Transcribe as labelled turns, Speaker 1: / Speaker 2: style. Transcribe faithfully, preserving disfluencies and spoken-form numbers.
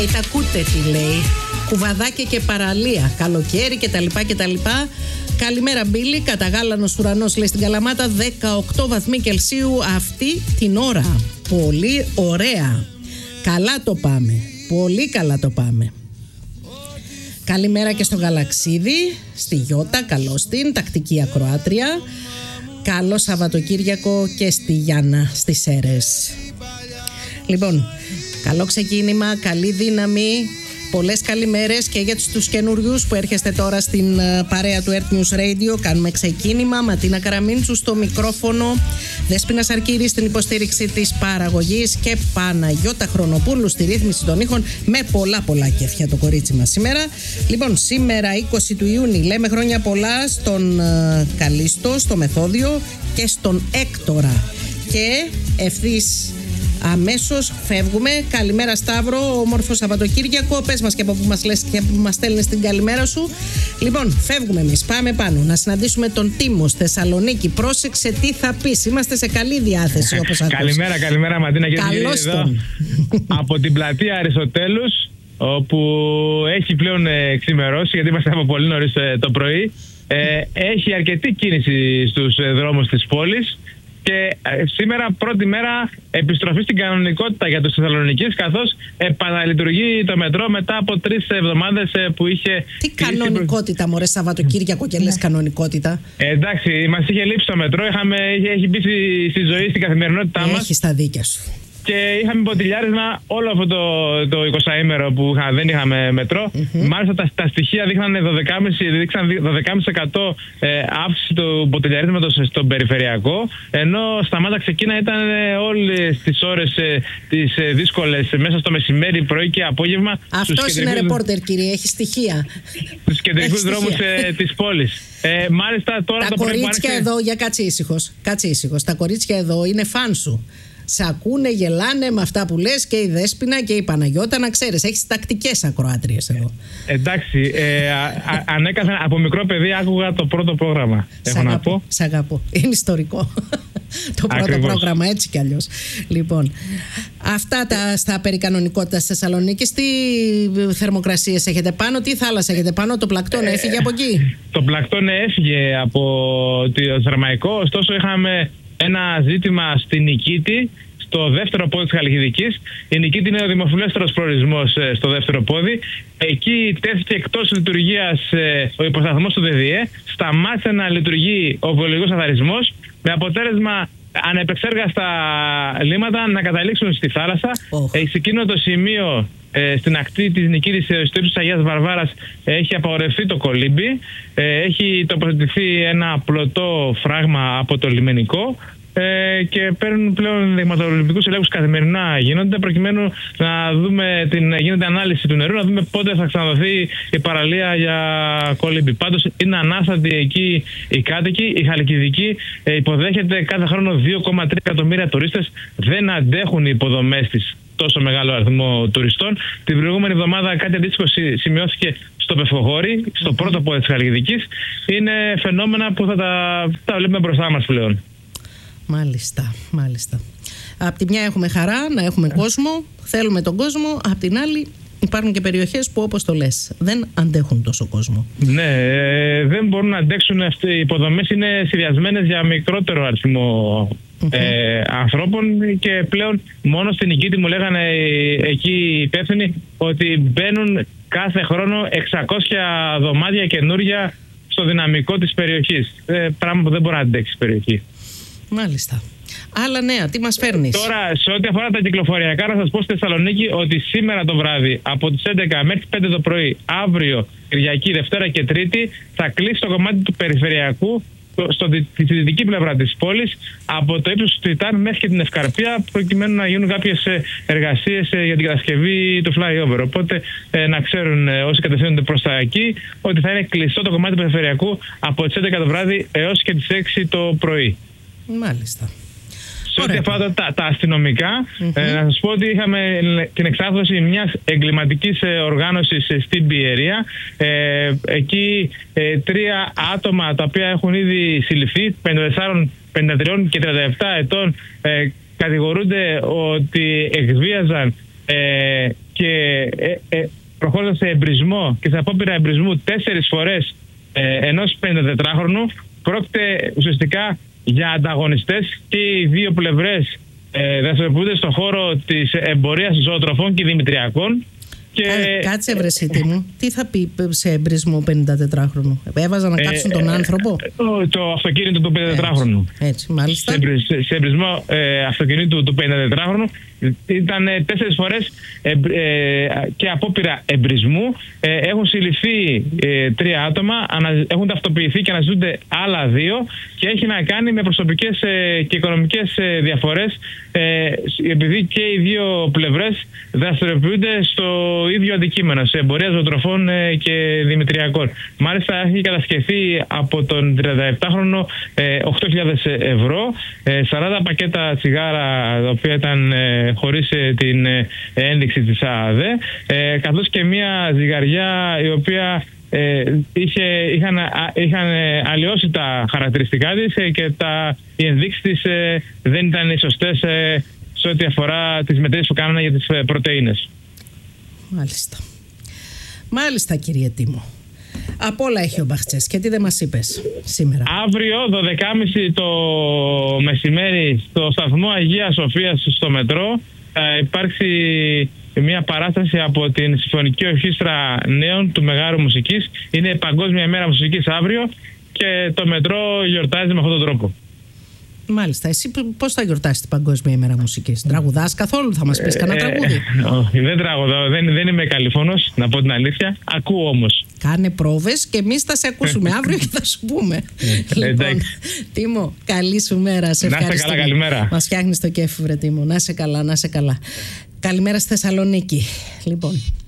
Speaker 1: Τα ακούτε τι λέει. Κουβαδάκια και παραλία. Καλοκαίρι κτλ. κτλ. Καλημέρα, Μπίλη. Καταγάλανος ουρανός, λέει στην Καλαμάτα. δεκαοκτώ βαθμοί Κελσίου αυτή την ώρα. Πολύ ωραία. Καλά το πάμε. Πολύ καλά το πάμε. Καλημέρα και στο Γαλαξίδι, στη Γιώτα, καλώς την, τακτική ακροάτρια. Καλό Σαββατοκύριακο και στη Γιάννα, στις Σέρρες. Λοιπόν, καλό ξεκίνημα, καλή δύναμη, πολλές καλημέρες και για τους καινούριους που έρχεστε τώρα στην παρέα του Earth News Radio. Κάνουμε ξεκίνημα, Ματίνα Καραμίντσου στο μικρόφωνο, Δέσποινα Σαρκίδη στην υποστήριξη της παραγωγής και Παναγιώτα Χρονοπούλου στη ρύθμιση των ήχων, με πολλά πολλά κέφια το κορίτσι μας σήμερα. Λοιπόν, σήμερα είκοσι του Ιούνιου λέμε χρόνια πολλά στον uh, Καλίστο, στο Μεθόδιο και στον Έκτορα. Και ευθύς αμέσως φεύγουμε. Καλημέρα Σταύρο, όμορφο Σαββατοκύριακο. Πες μας και από που μας λες και από που μας στέλνεις την καλημέρα σου. Λοιπόν, φεύγουμε εμείς, πάμε πάνω να συναντήσουμε τον Τίμο στη Θεσσαλονίκη. Πρόσεξε τι θα πεις, είμαστε σε καλή διάθεση όπως ακούς.
Speaker 2: Καλημέρα, καλημέρα Ματίνα και
Speaker 1: καλώς τον.
Speaker 2: Από την πλατεία Αριστοτέλους, όπου έχει πλέον ε, ξημερώσει, γιατί είμαστε από πολύ νωρίς ε, το πρωί. Ε, έχει αρκετή κίνηση στους ε, δρόμους της πόλης. Και ε, σήμερα πρώτη μέρα επιστροφή στην κανονικότητα για τους Θεσσαλονικείς, καθώς επαναλειτουργεί το μετρό μετά από τρεις εβδομάδες ε, που είχε...
Speaker 1: Τι κανονικότητα, μωρέ, Σαββατοκύριακο και λες κανονικότητα.
Speaker 2: Ε, εντάξει, μας είχε λείψει το μετρό, είχαμε, είχε, έχει μπει στη, στη ζωή, στην καθημερινότητά μας.
Speaker 1: Έχεις τα δίκια σου.
Speaker 2: Και είχαμε ποτηλιάρισμα όλο αυτό το, το εικοσαήμερο που είχα, δεν είχαμε μετρό. Mm-hmm. Μάλιστα τα, τα στοιχεία δείχνανε δώδεκα κόμμα πέντε τοις εκατό ε, αύξηση του ποτηλιαρίσματος στον περιφερειακό. Ενώ σταμάτα ξεκίνα ήταν ε, όλες τις ώρες ε, τις ε, δύσκολες ε, μέσα στο μεσημέρι, πρωί και απόγευμα.
Speaker 1: Αυτός είναι ρεπόρτερ, κύριε, έχει στοιχεία.
Speaker 2: Στους κεντρικούς δρόμους ε, της πόλης. Ε, μάλιστα τώρα
Speaker 1: τα
Speaker 2: το
Speaker 1: κορίτσια
Speaker 2: άρχισε...
Speaker 1: εδώ, για κάτσε ήσυχος, κάτσε ήσυχος. Τα κορίτσια εδώ είναι φαν σου. Σ' ακούνε, γελάνε με αυτά που λες και η Δέσποινα και η Παναγιώτα, να ξέρεις. Έχεις τακτικές ακροάτριες εδώ.
Speaker 2: Ε, εντάξει, ε, α, α, ανέκαθεν από μικρό παιδί άκουγα το πρώτο πρόγραμμα.
Speaker 1: Σ' αγαπώ, σ' αγαπώ. Είναι ιστορικό το πρώτο Ακριβώς. πρόγραμμα, έτσι κι αλλιώς. Λοιπόν, αυτά τα, στα περί κανονικότητας της Θεσσαλονίκης. Τι θερμοκρασίες έχετε πάνω, τι θάλασσα έχετε πάνω, το πλακτόν ε, έφυγε από εκεί?
Speaker 2: Το πλακτόν έφυγε από το Θερμαϊκό, ωστόσο είχαμε ένα ζήτημα στην Νικήτη, στο δεύτερο πόδι της Χαλκιδικής. Η Νικήτη είναι ο δημοφιλέστερος προορισμός ε, στο δεύτερο πόδι. Εκεί τέθηκε εκτός λειτουργίας ε, ο υποσταθμός του ΔΔΕ. Σταμάτησε να λειτουργεί ο βιολογικός αθαρισμός, με αποτέλεσμα ανεπεξέργαστα λίμματα να καταλήξουν στη θάλασσα. Oh. Ε, σε εκείνο το σημείο, ε, στην ακτή της Νικήτης, στο ύψος της Αγίας Βαρβάρας, ε, έχει απαγορευτεί το κολύμπι. Ε, έχει τοποθετηθεί ένα πλωτό φράγμα από το λιμενικό. Ε, και παίρνουν πλέον δειγματοληπτικούς ελέγχους καθημερινά, γίνονται, προκειμένου να δούμε την, γίνεται ανάλυση του νερού, να δούμε πότε θα ξαναδοθεί η παραλία για κολύμπι. Πάντως είναι ανάστατοι εκεί οι κάτοικοι. Η Χαλκιδική ε, υποδέχεται κάθε χρόνο δύο κόμμα τρία εκατομμύρια τουρίστες. Δεν αντέχουν οι υποδομές της τόσο μεγάλο αριθμό τουριστών. Την προηγούμενη εβδομάδα κάτι αντίστοιχο σημειώθηκε στο Πευκοχώρι, στο πρώτο πόδι της Χαλκιδικής. Είναι φαινόμενα που θα τα, τα βλέπουμε μπροστά μας πλέον.
Speaker 1: Μάλιστα, μάλιστα. Απ' τη μια έχουμε χαρά να έχουμε κόσμο, θέλουμε τον κόσμο, απ' την άλλη υπάρχουν και περιοχές που, όπως το λες, δεν αντέχουν τόσο κόσμο.
Speaker 2: Ναι, ε, δεν μπορούν να αντέξουν αυτοί. Οι υποδομές είναι συνδυασμένες για μικρότερο αριθμό mm-hmm. ε, ανθρώπων και πλέον μόνο στην Νικήτη μου λέγανε εκεί οι υπεύθυνοι ότι μπαίνουν κάθε χρόνο εξακόσια δωμάτια καινούρια στο δυναμικό της περιοχής. Ε, πράγμα που δεν μπορεί να αντέξει η περιοχή.
Speaker 1: Μάλιστα. Άλλα νέα, τι μας φέρνεις?
Speaker 2: Τώρα, σε ό,τι αφορά τα κυκλοφοριακά, να σας πω στη Θεσσαλονίκη ότι σήμερα το βράδυ από τις έντεκα μέχρι τις πέντε το πρωί, αύριο, Κυριακή, Δευτέρα και Τρίτη, θα κλείσει το κομμάτι του περιφερειακού στο, στη δυτική πλευρά της πόλης, από το ύψος του Τιτάν μέχρι και την Ευκαρπία, προκειμένου να γίνουν κάποιες εργασίες για την κατασκευή του flyover. Οπότε ε, να ξέρουν ε, όσοι κατευθύνονται προς τα εκεί ότι θα είναι κλειστό το κομμάτι του περιφερειακού από τις έντεκα το βράδυ έως και τις έξι το πρωί.
Speaker 1: Μάλιστα.
Speaker 2: Σε ό,τι αφορά τα, τα αστυνομικά, mm-hmm. ε, να σας πω ότι είχαμε την εξάδωση μιας εγκληματικής ε, οργάνωσης ε, στην Πιερία. Ε, εκεί ε, τρία άτομα τα οποία έχουν ήδη συλληφθεί, πενήντα τέσσερα, πενήντα τρία και τριάντα επτά ετών, ε, κατηγορούνται ότι εκβίαζαν ε, και ε, ε, προχώρησαν σε εμπρισμό και σε απόπειρα εμπρισμού τέσσερις φορές ε, ενός πενηντατετράχρονου. Πρόκειται ουσιαστικά για ανταγωνιστές και οι δύο πλευρές ε, δραστηριοποιούνται στον χώρο της εμπορίας ζωοτροφών και δημητριακών. Και...
Speaker 1: Κάτσε βρεσίτη μου, τι θα πει σε εμπρισμό πενηντατετράχρονου? Έβαζαν να κάψουν ε, τον άνθρωπο?
Speaker 2: Ε, το, το αυτοκίνητο του πενηντατετράχρονου.
Speaker 1: Έτσι, έτσι μάλιστα.
Speaker 2: Σε, σε, σε εμπρισμό ε, αυτοκινήτου του πενηντατετράχρονου ήταν ε, τέσσερις φορές ε, ε, και απόπειρα εμπρισμού. Ε, έχουν συλληφθεί ε, τρία άτομα, ανα, έχουν ταυτοποιηθεί και αναζητούνται άλλα δύο και έχει να κάνει με προσωπικές ε, και οικονομικές ε, διαφορές, ε, επειδή και οι δύο πλευρές δραστηριοποιούνται στο ίδιο αντικείμενο, σε εμπορία ζωοτροφών ε, και δημητριακών. Μάλιστα έχει κατασκευθεί από τον τριανταεπτάχρονο ε, οκτώ χιλιάδες ευρώ, ε, σαράντα πακέτα τσιγάρα, τα οποία ήταν ε, χωρίς ε, την ε, ένδειξη της ΑΔΕ, ε, καθώς και μια ζυγαριά η οποία ε, είχε, είχαν, α, είχαν ε, αλλοιώσει τα χαρακτηριστικά της ε, και τα, οι ενδείξεις της ε, δεν ήταν οι σωστές ε, σε ό,τι αφορά τις μετρήσεις που κάνανε για τις ε, πρωτεΐνες.
Speaker 1: Μάλιστα. Μάλιστα, κύριε Τίμο. Από όλα έχει ο Μπαχτσές. Και τι δεν μας είπες σήμερα?
Speaker 2: Αύριο δώδεκα και μισή το μεσημέρι στο σταθμό Αγίας Σοφίας στο μετρό θα υπάρξει μια παράσταση από την Συμφωνική Ορχήστρα Νέων του Μεγάρου Μουσικής. Είναι Παγκόσμια ημέρα μουσικής αύριο και το μετρό γιορτάζει με αυτόν τον τρόπο.
Speaker 1: Μάλιστα. Εσύ πώς θα γιορτάσεις την Παγκόσμια ημέρα μουσικής? Τραγουδάς καθόλου? Θα μας πεις κανένα τραγούδι?
Speaker 2: Ε, δεν τραγουδάω, δεν, δεν είμαι καλυφώνος, να πω την αλήθεια. Ακούω όμως.
Speaker 1: Κάνε πρόβες και εμείς θα σε ακούσουμε αύριο και θα σου πούμε. Λοιπόν, Τίμο, καλή σου μέρα. Σε ευχαριστώ.
Speaker 2: Να είσαι καλά, καλημέρα.
Speaker 1: Μας φτιάχνεις το κέφι, βρε Τίμο. Να είσαι καλά, να είσαι καλά. Καλημέρα στη Θεσσαλονίκη. Λοιπόν.